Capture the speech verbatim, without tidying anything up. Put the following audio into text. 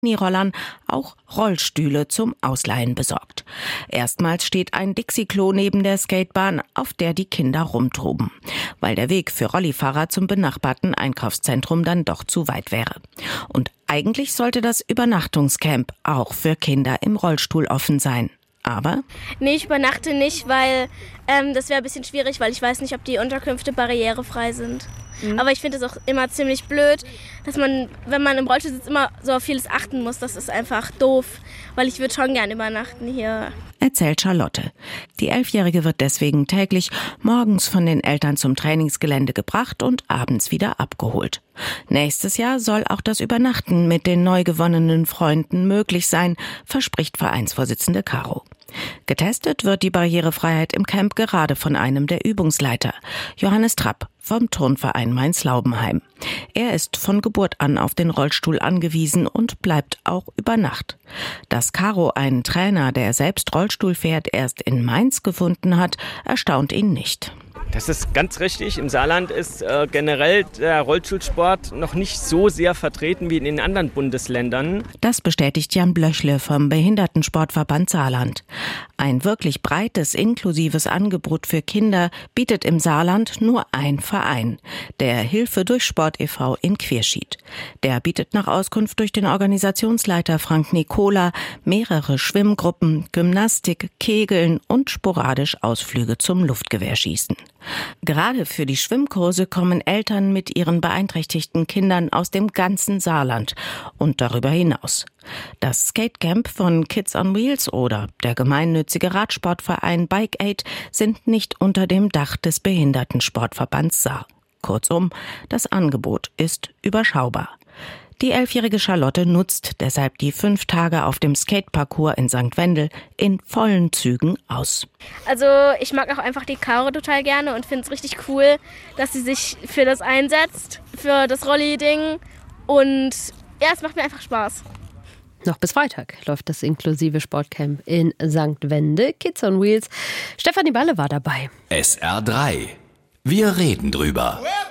Rollern auch Rollstühle zum Ausleihen besorgt. Erstmals steht ein Dixie-Klo neben der Skatebahn, auf der die Kinder rumtoben, weil der Weg für Rollifahrer zum benachbarten Einkaufszentrum dann doch zu weit wäre. Und eigentlich sollte das Übernachtungscamp auch für Kinder im Rollstuhl offen sein. Aber? Nee, ich übernachte nicht, weil ähm, das wäre ein bisschen schwierig, weil ich weiß nicht, ob die Unterkünfte barrierefrei sind. Mhm. Aber ich finde es auch immer ziemlich blöd, dass man, wenn man im Rollstuhl sitzt, immer so auf vieles achten muss. Das ist einfach doof, weil ich würde schon gern übernachten hier. Erzählt Charlotte. Die Elfjährige wird deswegen täglich morgens von den Eltern zum Trainingsgelände gebracht und abends wieder abgeholt. Nächstes Jahr soll auch das Übernachten mit den neu gewonnenen Freunden möglich sein, verspricht Vereinsvorsitzende Caro. Getestet wird die Barrierefreiheit im Camp gerade von einem der Übungsleiter, Johannes Trapp vom Turnverein Mainz-Laubenheim. Er ist von Geburt an auf den Rollstuhl angewiesen und bleibt auch über Nacht. Dass Caro einen Trainer, der selbst Rollstuhl fährt, erst in Mainz gefunden hat, erstaunt ihn nicht. Das ist ganz richtig. Im Saarland ist äh, generell der Rollstuhlsport noch nicht so sehr vertreten wie in den anderen Bundesländern. Das bestätigt Jan Blöchle vom Behindertensportverband Saarland. Ein wirklich breites, inklusives Angebot für Kinder bietet im Saarland nur ein Verein, der Hilfe durch Sport e V in Querschied. Der bietet nach Auskunft durch den Organisationsleiter Frank Nicola mehrere Schwimmgruppen, Gymnastik, Kegeln und sporadisch Ausflüge zum Luftgewehrschießen. Gerade für die Schwimmkurse kommen Eltern mit ihren beeinträchtigten Kindern aus dem ganzen Saarland und darüber hinaus. Das Skatecamp von Kids on Wheels oder der gemeinnützige Radsportverein Bike Aid sind nicht unter dem Dach des Behindertensportverbands Saar. Kurzum, das Angebot ist überschaubar. Die elfjährige Charlotte nutzt deshalb die fünf Tage auf dem Skateparcours in Sankt Wendel in vollen Zügen aus. Also ich mag auch einfach die Caro total gerne und finde es richtig cool, dass sie sich für das einsetzt, für das Rolli-Ding. Und ja, es macht mir einfach Spaß. Noch bis Freitag läuft das inklusive Sportcamp in Sankt Wendel. Kids on Wheels. Stefanie Balle war dabei. S R drei. Wir reden drüber.